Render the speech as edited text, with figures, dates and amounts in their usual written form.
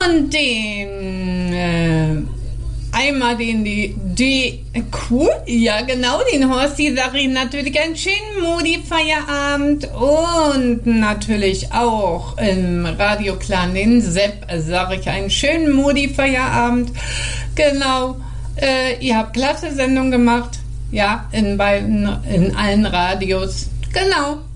Und den, einmal ja genau, den Horsti sage ich natürlich einen schönen Modi-Feierabend und natürlich auch im Radio Clan den Sepp sage ich einen schönen Modi-Feierabend. Genau, ihr habt klasse Sendung gemacht, ja, in allen Radios, genau.